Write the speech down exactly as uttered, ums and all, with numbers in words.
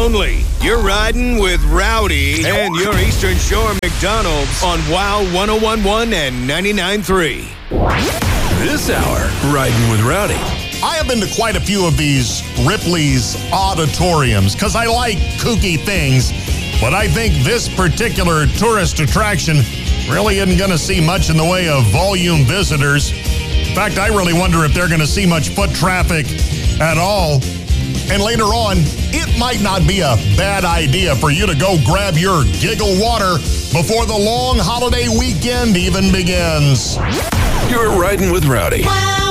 only. You're riding with Rowdy and your Eastern Shore McDonald's on Wow one oh one point one and ninety-nine point three. This hour, Riding with Rowdy. I have been to quite a few of these Ripley's auditoriums because I like kooky things, but I think this particular tourist attraction really isn't going to see much in the way of volume visitors. In fact, I really wonder if they're going to see much foot traffic at all. And later on, it might not be a bad idea for you to go grab your giggle water before the long holiday weekend even begins. You're Riding with Rowdy.